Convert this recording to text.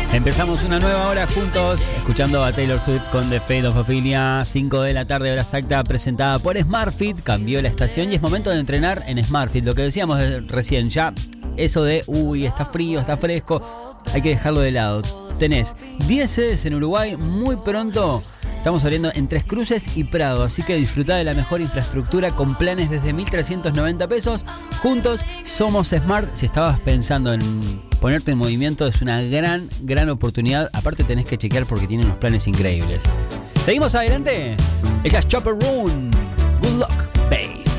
Empezamos una nueva hora juntos, escuchando a Taylor Swift con The Fate of Ophelia. 5 de la tarde, hora exacta, presentada por SmartFit. Cambió la estación y es momento de entrenar en SmartFit. Lo que decíamos recién, ya eso de, está frío, está fresco, hay que dejarlo de lado. Tenés 10 sedes en Uruguay, muy pronto estamos abriendo en Tres Cruces y Prado, así que disfrutá de la mejor infraestructura con planes desde 1.390 pesos. Juntos somos Smart. Si estabas pensando en ponerte en movimiento, es una gran oportunidad. Aparte tenés que chequear porque tienen unos planes increíbles. ¿Seguimos adelante? Ella es Chopper Rune. Good luck, babe.